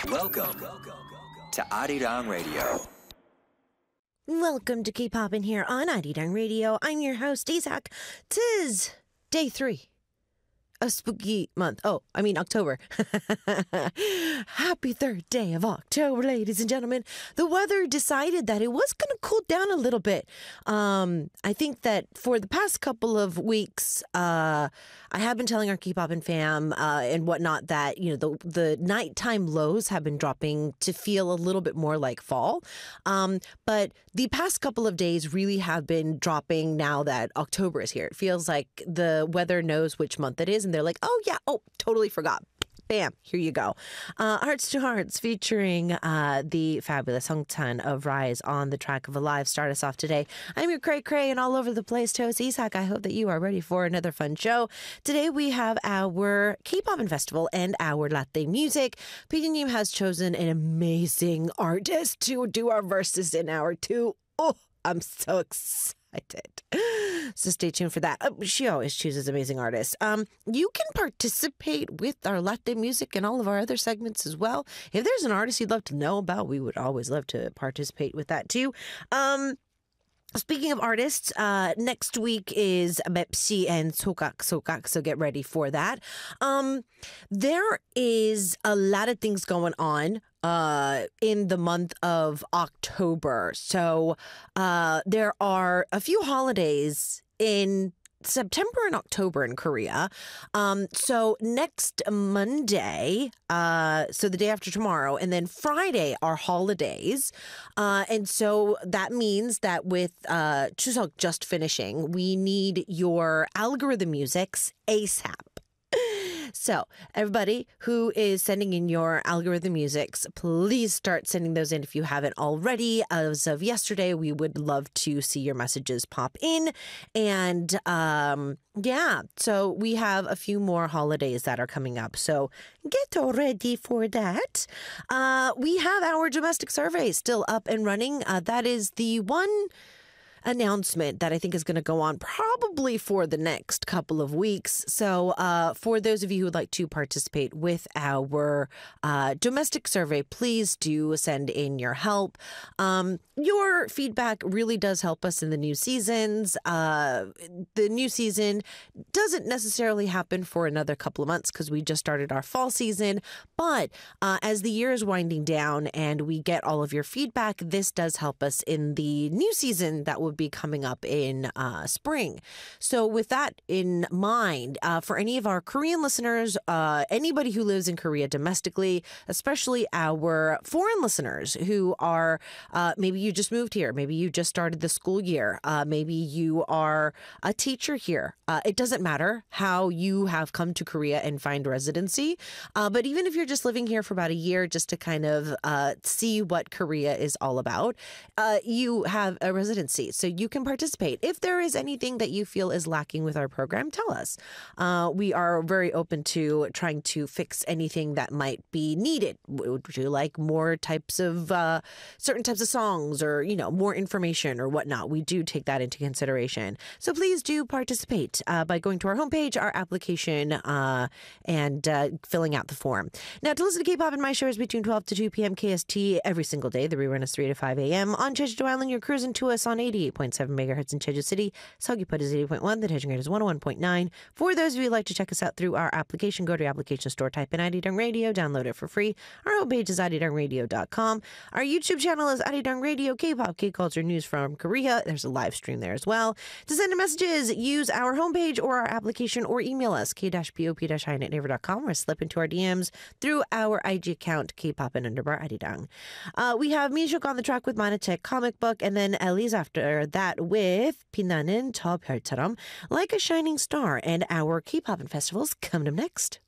Welcome to Arirang Radio. Welcome to K-Poppin' here on Arirang Radio. I'm your host, Isak. 'Tis day 3 of spooky month. October. Happy third day of October, ladies and gentlemen. The weather decided that it was going to cool down a little bit. I think that for the past couple of weeks, I have been telling our K-Poppin' fam and whatnot that, the nighttime lows have been dropping to feel a little bit more like fall. But the past couple of days really have been dropping now that October is here. It feels like the weather knows which month it is. And they're like, totally forgot. Bam, here you go. Hearts to Hearts featuring the fabulous Hongtan of Rise on the track of Alive. Start us off today. I'm your Cray Cray and all over the place toast. Isak, I hope that you are ready for another fun show. Today we have our K-Poppin' Festival and our latte music. PDNeum has chosen an amazing artist to do our verses in hour 2. Oh, I'm so excited. So stay tuned for that. She always chooses amazing artists. You can participate with our latte music and all of our other segments as well. If there's an artist you'd love to know about, we would always love to participate with that too. Speaking of artists, next week is Mepsi and Sokak, so get ready for that. There is a lot of things going on in the month of October. So there are a few holidays in September and October in Korea. So next Monday, so the day after tomorrow, and then Friday are holidays. And so that means that with Chuseok just finishing, we need your algorithm musics ASAP. So everybody who is sending in your algorithm musics, please start sending those in if you haven't already. As of yesterday, we would love to see your messages pop in. And so we have a few more holidays that are coming up. So get ready for that. We have our domestic survey still up and running. That is the one announcement that I think is going to go on probably for the next couple of weeks. So for those of you who would like to participate with our domestic survey, please do send in your help. Your feedback really does help us in the new seasons. The new season doesn't necessarily happen for another couple of months because we just started our fall season. But as the year is winding down and we get all of your feedback, this does help us in the new season that will be coming up in spring. So with that in mind, for any of our Korean listeners, anybody who lives in Korea domestically, especially our foreign listeners who are maybe you just moved here, maybe you just started the school year, maybe you are a teacher here. It doesn't matter how you have come to Korea and find residency, but even if you're just living here for about a year just to kind of see what Korea is all about, you have a residency. So you can participate. If there is anything that you feel is lacking with our program, tell us. We are very open to trying to fix anything that might be needed. Would you like more types of certain types of songs or, more information or whatnot? We do take that into consideration. So please do participate by going to our homepage, our application, and filling out the form. Now, to listen to K-Poppin' My shows between 12 to 2 p.m. KST every single day. The rerun is 3 to 5 a.m. on Jeju Island. You're cruising to us on 88.7 megahertz in Jeju City. Seogwipo is 80.1. The Daejeon rate is 101.9. For those of you who'd like to check us out through our application, go to your application store, type in Arirang Radio, download it for free. Our homepage is arirangradio.com. Our YouTube channel is Arirang Radio, K-pop, K-culture news from Korea. There's a live stream there as well. To send in messages, use our homepage or our application or email us, k-pop-hi@naver.com, or slip into our DMs through our IG account, kpoppin_Arirang. We have Minshuk on the track with Manatech Comic Book, and then Ellie's after that with 빛나는 저 별처럼, Like a Shining Star, and our K-Poppin' festivals coming up next.